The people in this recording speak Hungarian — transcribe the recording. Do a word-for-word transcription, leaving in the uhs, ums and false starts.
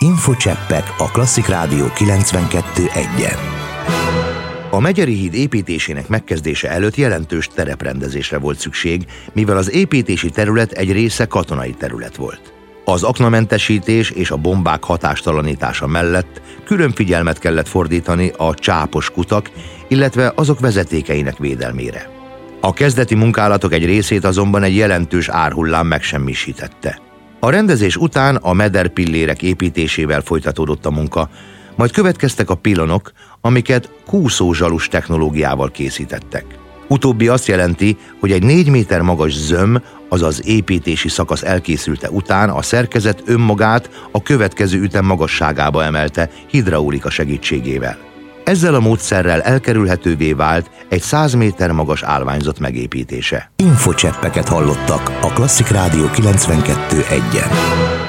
Infocseppek a Klasszik Rádió kilencvenkettő egyen. A Megyeri híd építésének megkezdése előtt jelentős tereprendezésre volt szükség, mivel az építési terület egy része katonai terület volt. Az aknamentesítés és a bombák hatástalanítása mellett külön figyelmet kellett fordítani a csápos kutak, illetve azok vezetékeinek védelmére. A kezdeti munkálatok egy részét azonban egy jelentős árhullám megsemmisítette. A rendezés után a mederpillérek építésével folytatódott a munka, majd következtek a pilonok, amiket kúszózsalus technológiával készítettek. Utóbbi azt jelenti, hogy egy négy méter magas zöm, azaz építési szakasz elkészülte után a szerkezet önmagát a következő ütem magasságába emelte hidraulika segítségével. Ezzel a módszerrel elkerülhetővé vált egy száz méter magas állványzat megépítése. Infocseppeket hallottak a Klasszik Rádió kilencvenkettő egyen.